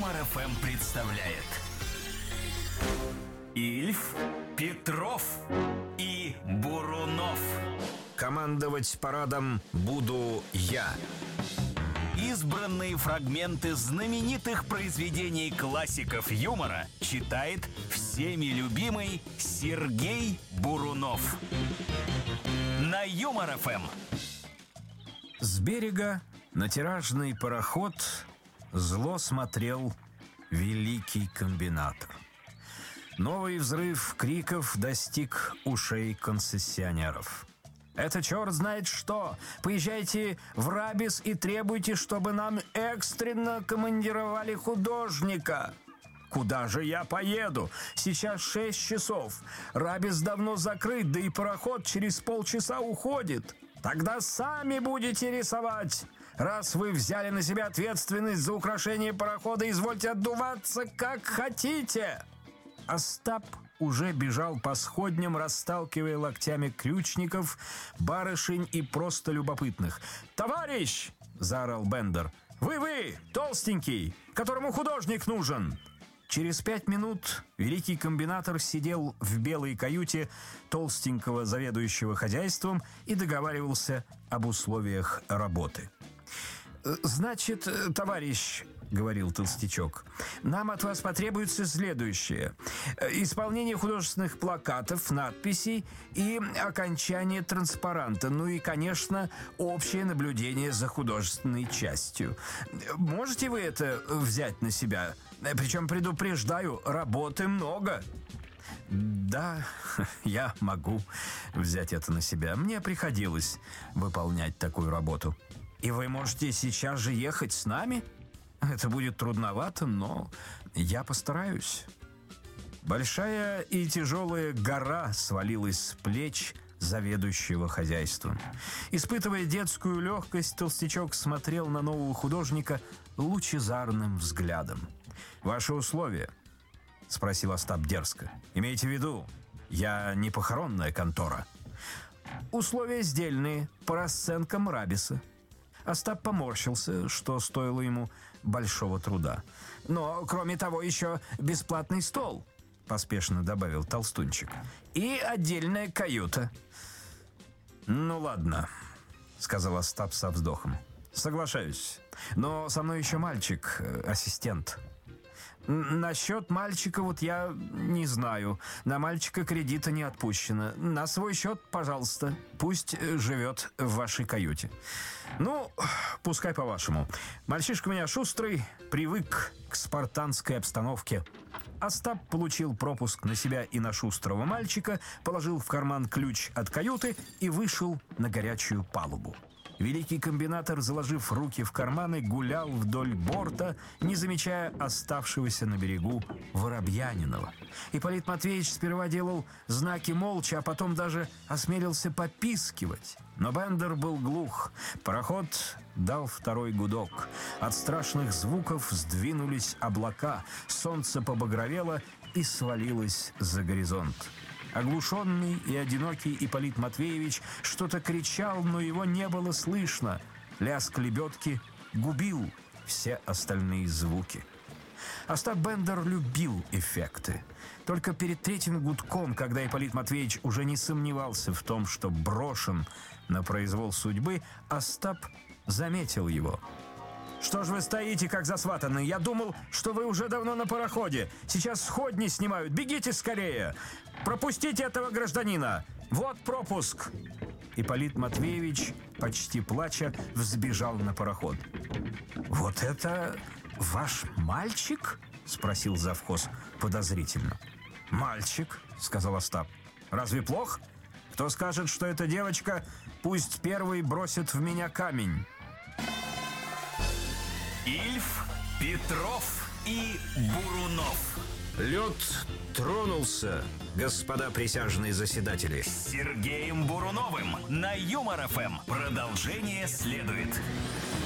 Юмор ФМ представляет Ильф, Петров и Бурунов. Командовать парадом буду я. Избранные фрагменты знаменитых произведений классиков юмора читает всеми любимый Сергей Бурунов. На Юмор ФМ. С берега на тиражный пароход зло смотрел великий комбинатор. Новый взрыв криков достиг ушей концессионеров. «Это черт знает что! Поезжайте в Рабис и требуйте, чтобы нам экстренно командировали художника!» «Куда же я поеду? Сейчас 6 часов. Рабис давно закрыт, да и пароход через полчаса уходит. Тогда сами будете рисовать. Раз вы взяли на себя ответственность за украшение парохода, извольте отдуваться как хотите!» Остап уже бежал по сходням, расталкивая локтями крючников, барышень и просто любопытных. «Товарищ!» — заорал Бендер. «Вы, толстенький, которому художник нужен!» Через 5 минут великий комбинатор сидел в белой каюте толстенького заведующего хозяйством и договаривался об условиях работы. «Значит, товарищ, — говорил толстячок, — нам от вас потребуется следующее: исполнение художественных плакатов, надписей и окончание транспаранта, ну и, конечно, общее наблюдение за художественной частью. Можете вы это взять на себя? Причем, предупреждаю, работы много». «Да, я могу взять это на себя. Мне приходилось выполнять такую работу». «И вы можете сейчас же ехать с нами? Это будет трудновато, но я постараюсь». Большая и тяжелая гора свалилась с плеч заведующего хозяйством. Испытывая детскую легкость, толстячок смотрел на нового художника лучезарным взглядом. «Ваши условия?» — спросил Остап дерзко. «Имейте в виду, я не похоронная контора». «Условия сдельные, по расценкам Рабиса». Остап поморщился, что стоило ему большого труда. «Но, кроме того, еще бесплатный стол», — поспешно добавил толстунчик. «И отдельная каюта». «Ну ладно», — сказал Остап со вздохом. «Соглашаюсь. Но со мной еще мальчик, ассистент». «Насчет мальчика вот я не знаю. На мальчика кредита не отпущено. На свой счет, пожалуйста. Пусть живет в вашей каюте». «Ну, пускай по-вашему. Мальчишка у меня шустрый, привык к спартанской обстановке». Остап получил пропуск на себя и на шустрого мальчика, положил в карман ключ от каюты и вышел на горячую палубу. Великий комбинатор, заложив руки в карманы, гулял вдоль борта, не замечая оставшегося на берегу Воробьянинова. Ипполит Матвеевич сперва делал знаки молча, а потом даже осмелился попискивать. Но Бендер был глух. Пароход дал второй гудок. От страшных звуков сдвинулись облака, солнце побагровело и свалилось за горизонт. Оглушенный и одинокий Ипполит Матвеевич что-то кричал, но его не было слышно. Лязг лебедки губил все остальные звуки. Остап Бендер любил эффекты. Только перед третьим гудком, когда Ипполит Матвеевич уже не сомневался в том, что брошен на произвол судьбы, Остап заметил его. «Что ж вы стоите, как засватанные? Я думал, что вы уже давно на пароходе. Сейчас сходни снимают. Бегите скорее! Пропустите этого гражданина! Вот пропуск!» Ипполит Матвеевич, почти плача, взбежал на пароход. «Вот это ваш мальчик?» — спросил завхоз подозрительно. «Мальчик», — сказал Остап. «Разве плохо? Кто скажет, что это девочка, пусть первый бросит в меня камень». Ильф, Петров и Бурунов. Лед тронулся, господа присяжные заседатели. С Сергеем Буруновым на Юмор ФМ. Продолжение следует.